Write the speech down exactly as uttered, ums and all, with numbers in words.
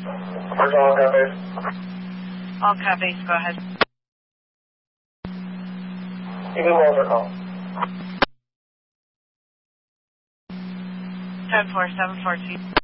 Where's all cat base? All cat base, go ahead. Eagle Walls are call. ten four seven fourteen.